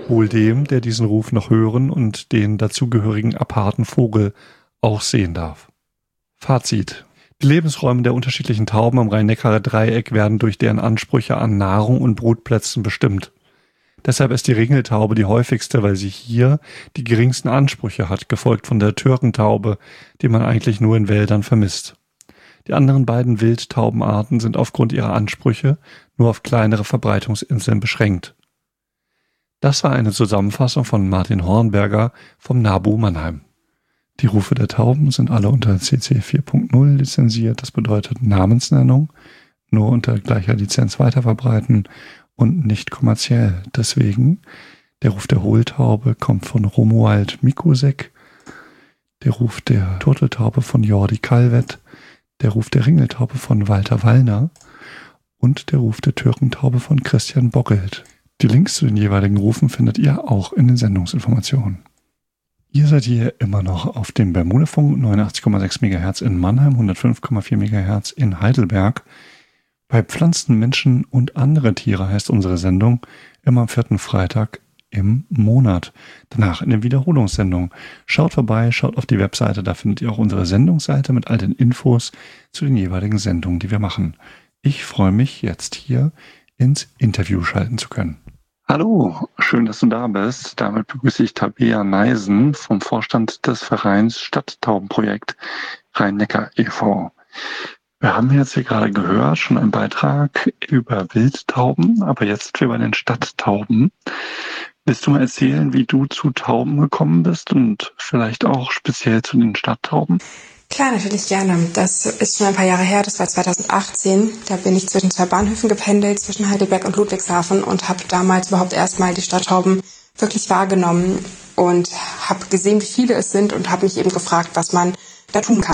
Wohl dem, der diesen Ruf noch hören und den dazugehörigen aparten Vogel auch sehen darf. Fazit. Die Lebensräume der unterschiedlichen Tauben am Rhein-Neckar-Dreieck werden durch deren Ansprüche an Nahrung und Brutplätzen bestimmt. Deshalb ist die Ringeltaube die häufigste, weil sie hier die geringsten Ansprüche hat, gefolgt von der Türkentaube, die man eigentlich nur in Wäldern vermisst. Die anderen beiden Wildtaubenarten sind aufgrund ihrer Ansprüche nur auf kleinere Verbreitungsinseln beschränkt. Das war eine Zusammenfassung von Martin Hornberger vom NABU Mannheim. Die Rufe der Tauben sind alle unter CC 4.0 lizenziert, das bedeutet Namensnennung, nur unter gleicher Lizenz weiterverbreiten und nicht kommerziell. Deswegen, der Ruf der Hohltaube kommt von Romuald Mikusek, der Ruf der Turteltaube von Jordi Calvet, der Ruf der Ringeltaube von Walter Wallner und der Ruf der Türkentaube von Christian Bockelt. Die Links zu den jeweiligen Rufen findet ihr auch in den Sendungsinformationen. Ihr seid hier immer noch auf dem Bermudafunk 89,6 MHz in Mannheim, 105,4 MHz in Heidelberg. Bei Pflanzen, Menschen und andere Tiere heißt unsere Sendung immer am 4. Freitag im Monat. Danach in der Wiederholungssendung. Schaut vorbei, schaut auf die Webseite, da findet ihr auch unsere Sendungsseite mit all den Infos zu den jeweiligen Sendungen, die wir machen. Ich freue mich, jetzt hier ins Interview schalten zu können. Hallo, schön, dass du da bist. Damit begrüße ich Tabea Neisen vom Vorstand des Vereins Stadttaubenprojekt Rhein-Neckar e.V. Wir haben jetzt hier gerade gehört, schon einen Beitrag über Wildtauben, aber jetzt sind wir bei den Stadttauben. Willst du mal erzählen, wie du zu Tauben gekommen bist und vielleicht auch speziell zu den Stadttauben? Klar, natürlich gerne. Das ist schon ein paar Jahre her, das war 2018. Da bin ich zwischen 2 Bahnhöfen gependelt, zwischen Heidelberg und Ludwigshafen und habe damals überhaupt erstmal die Stadttauben wirklich wahrgenommen und habe gesehen, wie viele es sind und habe mich eben gefragt, was man da tun kann.